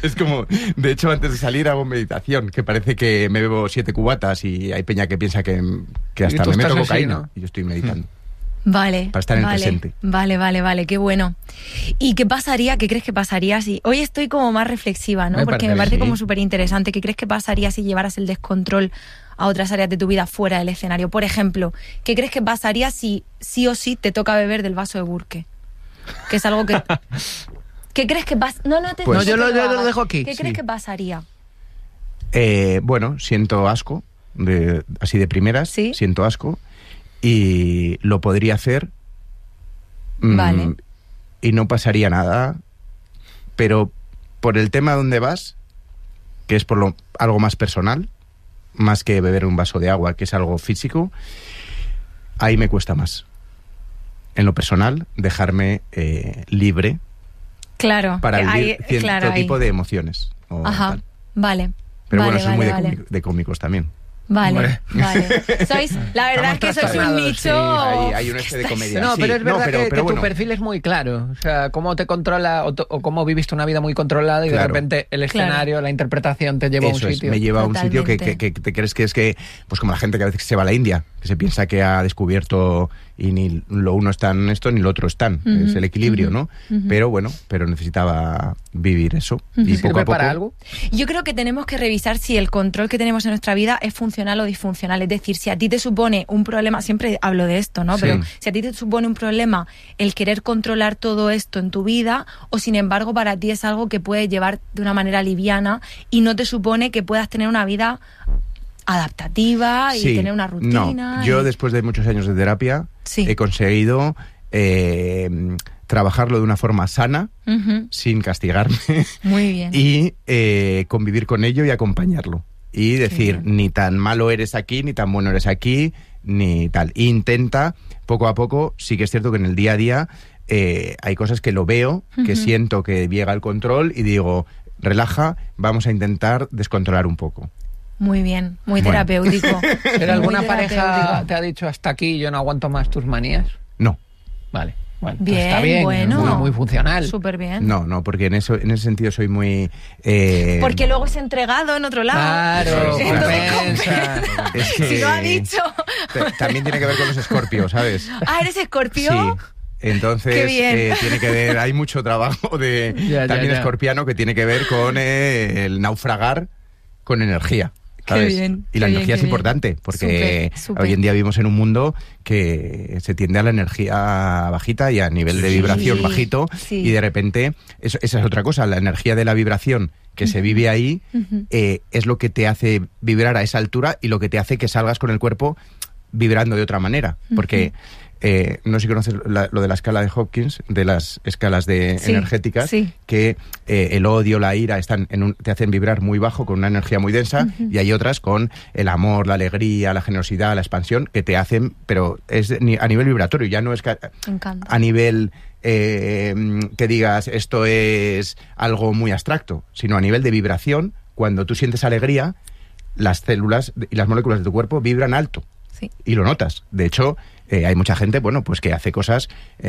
Es como, de hecho, antes de salir hago meditación, que parece que me bebo 7 cubatas y hay peña que piensa que hasta me meto cocaína, ¿no? Y yo estoy meditando. Vale. Para estar en el presente. Vale, qué bueno. ¿Y qué crees que pasaría si... Hoy estoy como más reflexiva, ¿no? Porque me parece como súper interesante. ¿Qué crees que pasaría si llevaras el descontrol a otras áreas de tu vida fuera del escenario? Por ejemplo, ¿qué crees que pasaría si sí o sí te toca beber del vaso de Burke? Que es algo que... ¿Qué crees que pasa? Pues yo lo dejo aquí. ¿Qué crees que pasaría? Bueno, siento asco, así de primeras, ¿sí? Siento asco. Y lo podría hacer vale. Y no pasaría nada, pero por el tema donde vas, que es por algo más personal, más que beber un vaso de agua, que es algo físico, ahí me cuesta más. En lo personal, dejarme libre, claro, para vivir cierto tipo de emociones. Ajá, tal. Vale. Pero vale, bueno, soy vale, muy de cómicos también. Vale. La verdad es que sois un nicho... Sí, hay un de comedia. No, pero es verdad que bueno. tu perfil es muy claro. O sea, cómo te controla o cómo viviste una vida muy controlada y de repente el escenario, la interpretación te lleva a un sitio. Me lleva a un sitio que te crees que es que... Pues como la gente que a veces se va a la India, que se piensa que ha descubierto y ni lo uno está en esto ni lo otro está. Es el equilibrio, ¿no? Pero bueno, necesitaba vivir eso. Y poco a poco... para algo? Yo creo que tenemos que revisar si el control que tenemos en nuestra vida es funcional o disfuncional. Es decir, si a ti te supone un problema, siempre hablo de esto, ¿no? Sí. Pero si a ti te supone un problema el querer controlar todo esto en tu vida, o sin embargo para ti es algo que puedes llevar de una manera liviana y no te supone que puedas tener una vida adaptativa y tener una rutina. No, yo después de muchos años de terapia he conseguido trabajarlo de una forma sana, sin castigarme. Muy bien. Y convivir con ello y acompañarlo. Y decir, ni tan malo eres aquí, ni tan bueno eres aquí, ni tal. Intenta, poco a poco, sí que es cierto que en el día a día hay cosas que lo veo, que siento que llega el control y digo, relaja, vamos a intentar descontrolar un poco. Muy bien, muy terapéutico. ¿Pero alguna pareja te ha dicho hasta aquí, yo no aguanto más tus manías? No. Vale. Bueno, bien, pues está bien, bueno, muy funcional. Súper bien. No, porque en ese sentido soy muy... Porque luego es entregado en otro lado. Claro, es que si lo ha dicho. También tiene que ver con los escorpios, ¿sabes? Ah, ¿eres escorpio? Sí. Entonces tiene que ver, hay mucho trabajo también escorpiano que tiene que ver con el naufragar con energía. ¿Sabes? Qué bien, y la energía es importante, porque súper. hoy en día vivimos en un mundo que se tiende a la energía bajita y a nivel de vibración bajito, y de repente, esa es otra cosa, la energía de la vibración que se vive ahí es lo que te hace vibrar a esa altura y lo que te hace que salgas con el cuerpo vibrando de otra manera, porque... no sé si conoces lo de la escala de Hopkins, de las escalas energéticas, que el odio, la ira te hacen vibrar muy bajo con una energía muy densa, y hay otras con el amor, la alegría, la generosidad, la expansión, que te hacen, pero es a nivel vibratorio, ya no es a nivel que digas esto es algo muy abstracto, sino a nivel de vibración. Cuando tú sientes alegría, las células y las moléculas de tu cuerpo vibran alto. Y lo notas. De hecho, hay mucha gente, pues que hace cosas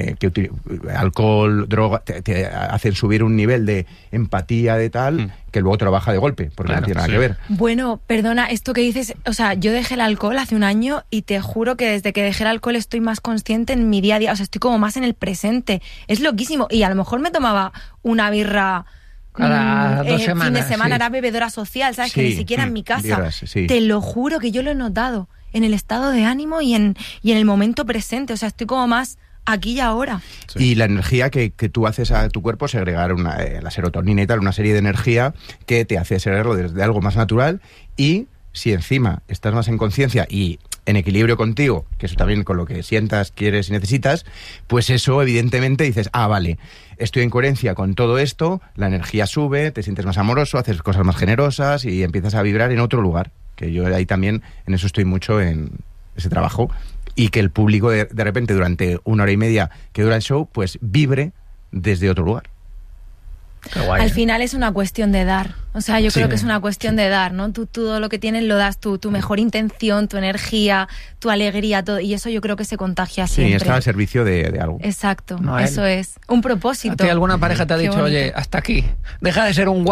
alcohol, droga, te hacen subir un nivel de empatía de tal que luego te lo baja de golpe, porque no tiene nada que ver. Bueno, perdona, esto que dices, o sea, yo dejé el alcohol hace un año y te juro que desde que dejé el alcohol estoy más consciente en mi día a día, o sea, estoy como más en el presente. Es loquísimo. Y a lo mejor me tomaba una birra... Cada 2 semanas. Fin de semana era bebedora social, ¿sabes? Que ni siquiera en mi casa. Birras, Te lo juro que yo lo he notado en el estado de ánimo y en el momento presente. O sea, estoy como más aquí y ahora. Y la energía que tú haces a tu cuerpo, segregar la serotonina y tal, una serie de energía que te hace segregarlo desde algo más natural. Y si encima estás más en conciencia y en equilibrio contigo, que eso también con lo que sientas, quieres y necesitas, pues eso evidentemente dices, vale, estoy en coherencia con todo esto, la energía sube, te sientes más amoroso, haces cosas más generosas y empiezas a vibrar en otro lugar. Que yo ahí también, en eso estoy mucho en ese trabajo, y que el público de repente durante 1 hora y media que dura el show, pues vibre desde otro lugar. Qué guay, al final es una cuestión de dar. O sea, yo creo que es una cuestión de dar, ¿no? Tú todo lo que tienes lo das tú, tu mejor intención, tu energía, tu alegría, todo. Y eso yo creo que se contagia siempre. Sí, está al servicio de algo. Exacto, eso es. Un propósito. ¿A ti alguna pareja te ha dicho, oye, hasta aquí, deja de ser un